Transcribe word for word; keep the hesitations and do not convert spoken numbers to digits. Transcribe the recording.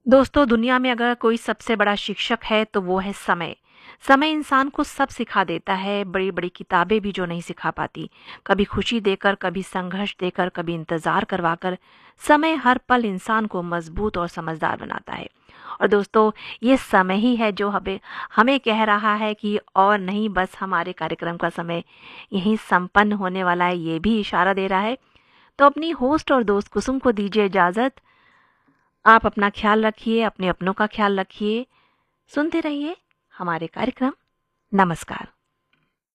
दोस्तों, दुनिया में अगर कोई सबसे बड़ा शिक्षक है तो वो है समय। समय इंसान को सब सिखा देता है, बड़ी-बड़ी किताबें भी जो नहीं सिखा पाती। कभी खुशी देकर, कभी संघर्ष देकर, कभी इंतज़ार करवाकर, समय हर पल इंसान को मजबूत और समझदार बनाता है। और दोस्तों, ये समय ही है जो हमें हमें कह रहा है कि और नहीं, बस हमारे कार्यक्रम का समय यहीं संपन्न होने वाला है, ये भी इशारा दे रहा है। तो अपनी होस्ट और दोस्त कुसुम को दीजिए इजाज़त। आप अपना ख्याल रखिए, अपने अपनों का ख्याल रखिए। सुनते रहिए हमारे कार्यक्रम। नमस्कार।